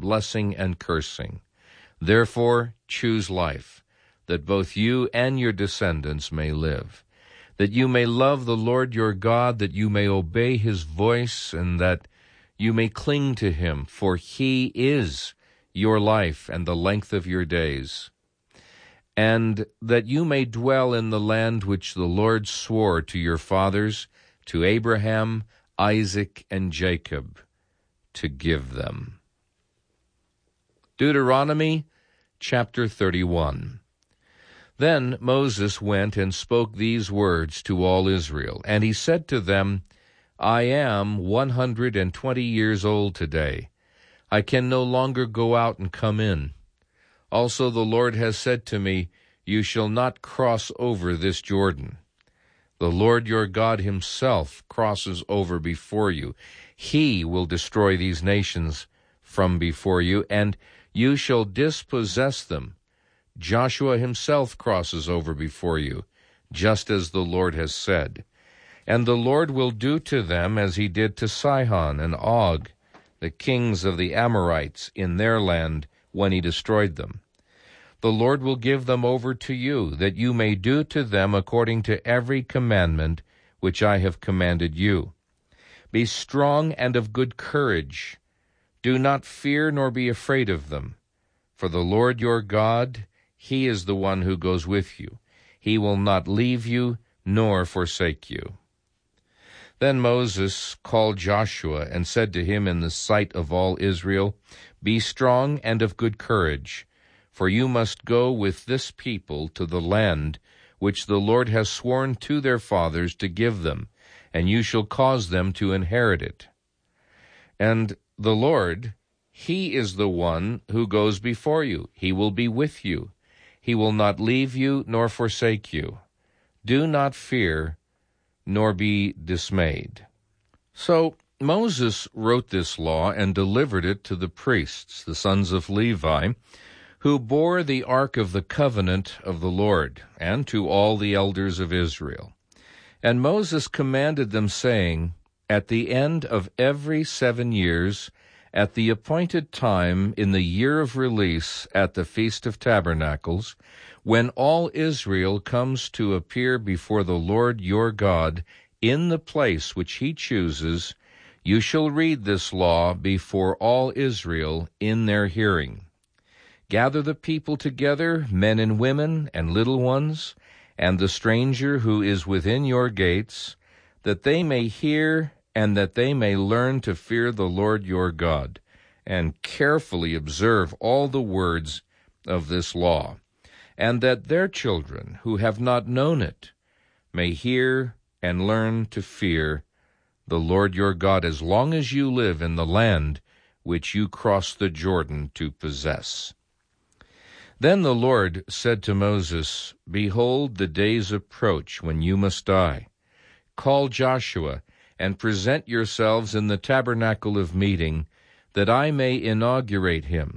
blessing and cursing. Therefore choose life, that both you and your descendants may live, that you may love the Lord your God, that you may obey his voice, and that you may cling to him, for he is your life and the length of your days, and that you may dwell in the land which the Lord swore to your fathers, to Abraham, Isaac, and Jacob, to give them. Deuteronomy chapter 31. Then Moses went and spoke these words to all Israel, and he said to them, I am 120 years old today. I can no longer go out and come in. Also the Lord has said to me, you shall not cross over this Jordan. The Lord your God himself crosses over before you. He will destroy these nations from before you, and you shall dispossess them. Joshua himself crosses over before you, just as the Lord has said. And the Lord will do to them as he did to Sihon and Og, the kings of the Amorites in their land, when he destroyed them. The Lord will give them over to you, that you may do to them according to every commandment which I have commanded you. Be strong and of good courage. Do not fear nor be afraid of them. For the Lord your God, he is the one who goes with you. He will not leave you nor forsake you. Then Moses called Joshua and said to him in the sight of all Israel, Be strong and of good courage, for you must go with this people to the land which the Lord has sworn to their fathers to give them, and you shall cause them to inherit it. And the Lord, he is the one who goes before you. He will be with you. He will not leave you nor forsake you. Do not fear, nor be dismayed. So Moses wrote this law and delivered it to the priests, the sons of Levi, who bore the ark of the covenant of the Lord, and to all the elders of Israel. And Moses commanded them, saying, At the end of every 7 years, at the appointed time in the year of release at the Feast of Tabernacles, when all Israel comes to appear before the Lord your God in the place which he chooses, you shall read this law before all Israel in their hearing. Gather the people together, men and women and little ones, and the stranger who is within your gates, that they may hear and that they may learn to fear the Lord your God, and carefully observe all the words of this law, and that their children, who have not known it, may hear and learn to fear the Lord your God as long as you live in the land which you cross the Jordan to possess. Then the Lord said to Moses, Behold, the days approach when you must die. Call Joshua, and present yourselves in the tabernacle of meeting, that I may inaugurate him.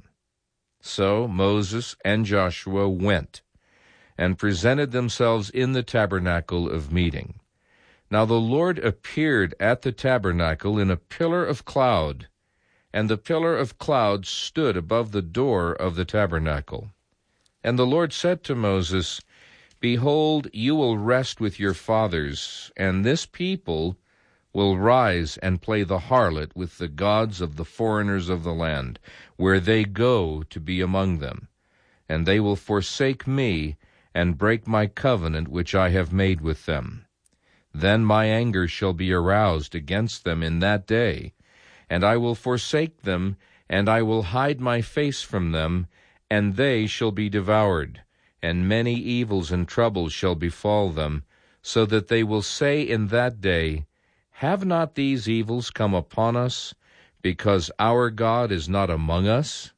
So Moses and Joshua went, and presented themselves in the tabernacle of meeting. Now the Lord appeared at the tabernacle in a pillar of cloud, and the pillar of cloud stood above the door of the tabernacle. And the Lord said to Moses, Behold, you will rest with your fathers, and this people will rise and play the harlot with the gods of the foreigners of the land, where they go to be among them. And they will forsake me, and break my covenant which I have made with them. Then my anger shall be aroused against them in that day, and I will forsake them, and I will hide my face from them, and they shall be devoured, and many evils and troubles shall befall them, so that they will say in that day, Have not these evils come upon us, because our God is not among us?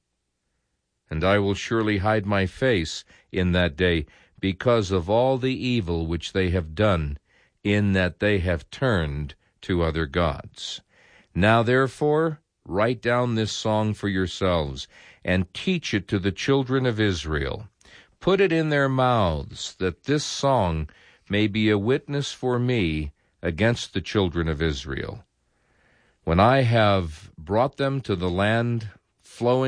And I will surely hide my face in that day, because of all the evil which they have done, in that they have turned to other gods. Now therefore, write down this song for yourselves, and teach it to the children of Israel. Put it in their mouths, that this song may be a witness for me against the children of Israel. When I have brought them to the land flowing